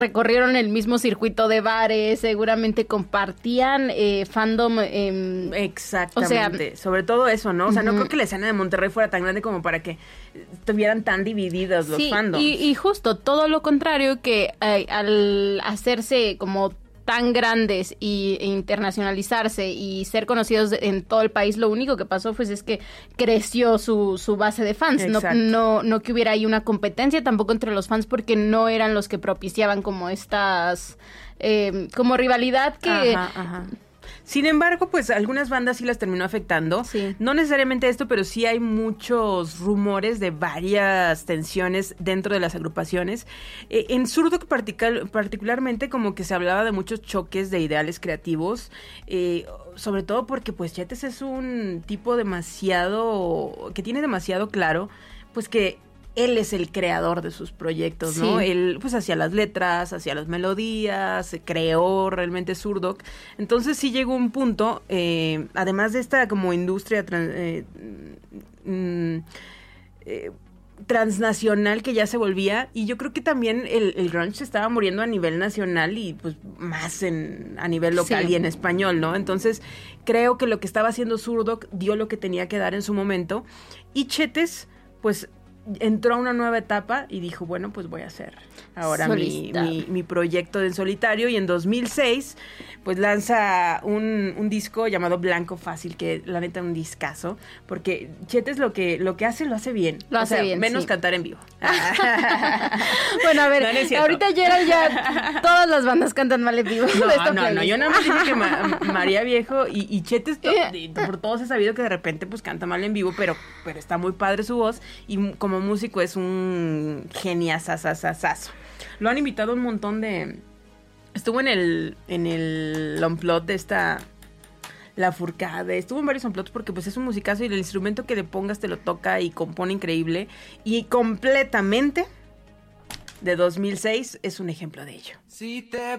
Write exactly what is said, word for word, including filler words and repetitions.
recorrieron el mismo circuito de bares, seguramente compartían eh, fandom. Eh, Exactamente, o sea, sobre todo eso, ¿no? O sea, uh-huh. no creo que la escena de Monterrey fuera tan grande como para que estuvieran tan divididos los sí, fandoms. Y, y justo todo lo contrario, que eh, al hacerse como tan grandes y e internacionalizarse y ser conocidos en todo el país, lo único que pasó pues es que creció su, su base de fans. No, no, no que hubiera ahí una competencia tampoco entre los fans, porque no eran los que propiciaban como estas eh, como rivalidad que ajá, ajá. Sin embargo, pues algunas bandas sí las terminó afectando. Sí. No necesariamente esto, pero sí hay muchos rumores de varias tensiones dentro de las agrupaciones. Eh, en Zurdok particular, particularmente como que se hablaba de muchos choques de ideales creativos, eh, sobre todo porque pues Chetes es un tipo demasiado, que tiene demasiado claro, pues que él es el creador de sus proyectos, ¿no? Sí. Él, pues, hacía las letras, hacía las melodías, creó realmente Zurdok. Entonces sí llegó un punto, eh, además de esta como industria trans, eh, mm, eh, transnacional que ya se volvía, y yo creo que también el, el grunge se estaba muriendo a nivel nacional y pues más en, a nivel local sí. y en español, ¿no? Entonces creo que lo que estaba haciendo Zurdok dio lo que tenía que dar en su momento, y Chetes, pues, entró a una nueva etapa y dijo, bueno, pues voy a hacer ahora mi, mi, mi proyecto en solitario, y en dos mil seis pues lanza un, un disco llamado Blanco Fácil, que la neta un discazo, porque Chetes lo que lo que hace, lo hace bien. Lo o hace sea, bien, menos sí. cantar en vivo. Bueno, a ver, no, no ahorita Gerald ya todas las bandas cantan mal en vivo. No, no, no, yo nada más dije que Ma- María Viejo y, y Chetes, to- y por todos he sabido que de repente pues canta mal en vivo, pero, pero está muy padre su voz, y como músico es un geniazazazazazo. Lo han invitado un montón de... Estuvo en el en el Unplugged de esta... La Furcade, estuvo en varios Unplugged porque pues es un musicazo, y el instrumento que le pongas te lo toca y compone increíble. Y completamente de dos mil seis es un ejemplo de ello. Si te